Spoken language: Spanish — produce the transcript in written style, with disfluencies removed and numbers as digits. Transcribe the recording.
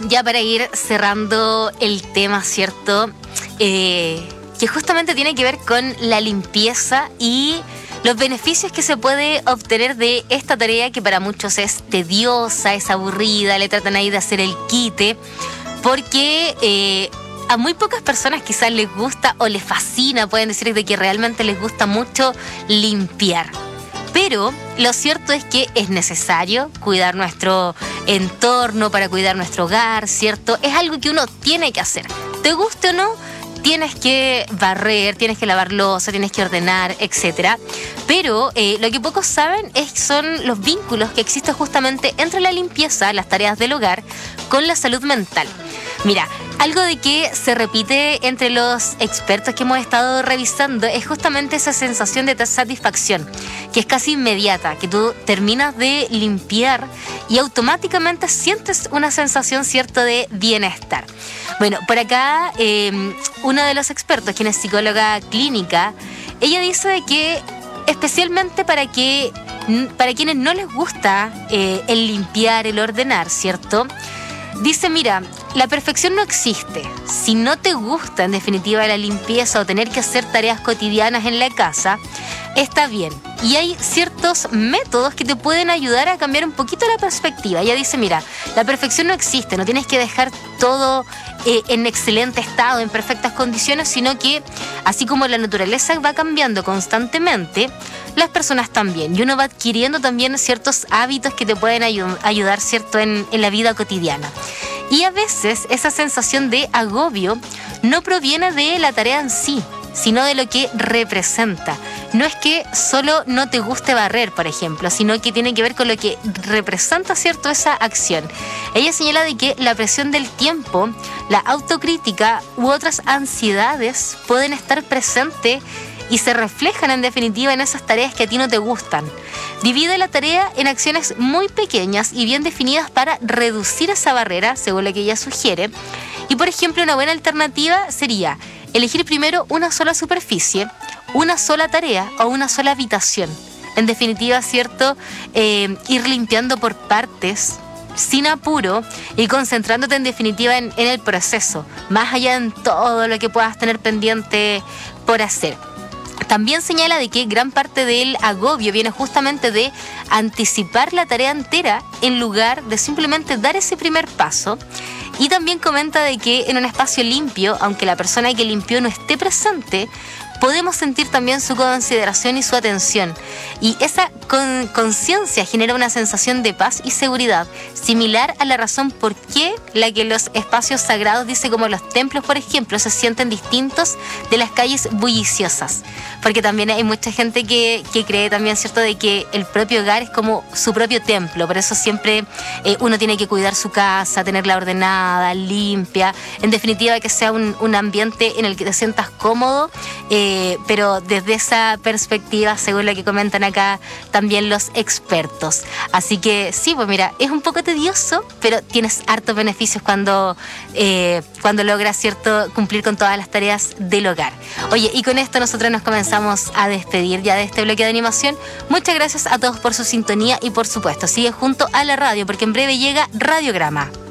ya para ir cerrando el tema, ¿cierto? Que justamente tiene que ver con la limpieza y los beneficios que se puede obtener de esta tarea que para muchos es tediosa, es aburrida, le tratan ahí de hacer el quite, porque a muy pocas personas quizás les gusta o les fascina, pueden decir de que realmente les gusta mucho limpiar. Pero lo cierto es que es necesario cuidar nuestro entorno para cuidar nuestro hogar, ¿cierto? Es algo que uno tiene que hacer. ¿Te guste o no? Tienes que barrer, tienes que lavar loza, tienes que ordenar, etc. Pero lo que pocos saben son los vínculos que existen justamente entre la limpieza, las tareas del hogar, con la salud mental. Mira, algo de que se repite entre los expertos que hemos estado revisando es justamente esa sensación de satisfacción, que es casi inmediata, que tú terminas de limpiar y automáticamente sientes una sensación, ¿cierto?, de bienestar. Bueno, por acá, uno de los expertos, quien es psicóloga clínica, ella dice de que especialmente para quienes no les gusta el limpiar, el ordenar, ¿cierto?, dice, mira, la perfección no existe. Si no te gusta, en definitiva, la limpieza o tener que hacer tareas cotidianas en la casa, está bien. Y hay ciertos métodos que te pueden ayudar a cambiar un poquito la perspectiva. Ella dice, mira, la perfección no existe, no tienes que dejar todo en excelente estado, en perfectas condiciones, sino que así como la naturaleza va cambiando constantemente, las personas también. Y uno va adquiriendo también ciertos hábitos que te pueden ayudar, ¿cierto?, en la vida cotidiana. Y a veces esa sensación de agobio no proviene de la tarea en sí, sino de lo que representa. No es que solo no te guste barrer, por ejemplo, sino que tiene que ver con lo que representa, ¿cierto?, esa acción. Ella señala de que la presión del tiempo, la autocrítica u otras ansiedades pueden estar presentes y se reflejan en definitiva en esas tareas que a ti no te gustan. Divide la tarea en acciones muy pequeñas y bien definidas para reducir esa barrera, según lo que ella sugiere. Y por ejemplo, una buena alternativa sería elegir primero una sola superficie, una sola tarea o una sola habitación. En definitiva, ¿cierto?, ir limpiando por partes, sin apuro y concentrándote en definitiva en el proceso, más allá en todo lo que puedas tener pendiente por hacer. También señala de que gran parte del agobio viene justamente de anticipar la tarea entera en lugar de simplemente dar ese primer paso. Y también comenta de que en un espacio limpio, aunque la persona que limpió no esté presente, podemos sentir también su consideración y su atención. Y esa conciencia genera una sensación de paz y seguridad, similar a la razón por qué la que los espacios sagrados, dice, como los templos, por ejemplo, se sienten distintos de las calles bulliciosas. Porque también hay mucha gente que cree también, ¿cierto?, de que el propio hogar es como su propio templo. Por eso siempre uno tiene que cuidar su casa, tenerla ordenada, limpia. En definitiva, que sea un ambiente en el que te sientas cómodo, pero desde esa perspectiva, según lo que comentan acá también los expertos. Así que sí, pues mira, es un poco tedioso, pero tienes hartos beneficios cuando logras, ¿cierto?, cumplir con todas las tareas del hogar. Oye, y con esto nosotros nos comenzamos a despedir ya de este bloque de animación. Muchas gracias a todos por su sintonía y por supuesto, sigue junto a la radio porque en breve llega Radiograma.